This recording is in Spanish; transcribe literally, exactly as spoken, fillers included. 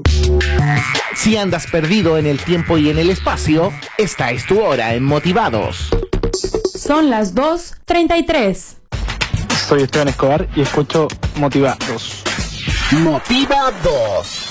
Si andas perdido en el tiempo y en el espacio, esta es tu hora en Motivados. Son las dos treinta y tres. Soy Esteban Escobar y escucho Motivados. Motivados.